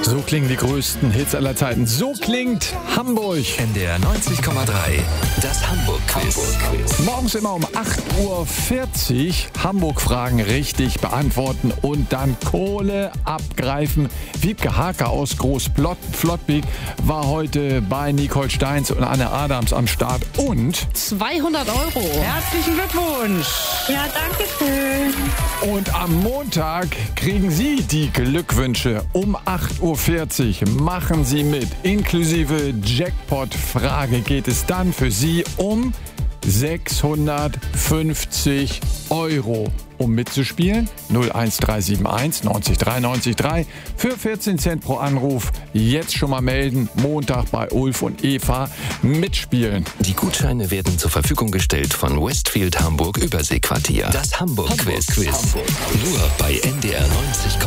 So klingen die größten Hits aller Zeiten. So klingt Hamburg. NDR 90,3, das Hamburg-Quiz. Morgens immer um 8.40 Uhr Hamburg-Fragen richtig beantworten und dann Kohle abgreifen. Wiebke Hake aus Groß-Flottbek war heute bei Nicole Steins und Anne Adams am Start und 200 €. Herzlichen Glückwunsch. Ja, danke schön. Und am Montag kriegen Sie die Glückwünsche um 8.40 Uhr. Machen Sie mit. Inklusive Jackpot-Frage geht es dann für Sie um 650 €. Um mitzuspielen 01371 90 93 3 für 14 Cent pro Anruf. Jetzt schon mal melden. Montag bei Ulf und Eva mitspielen. Die Gutscheine werden zur Verfügung gestellt von Westfield Hamburg Überseequartier. Das Hamburg-Quiz. Nur bei NDR 90,3.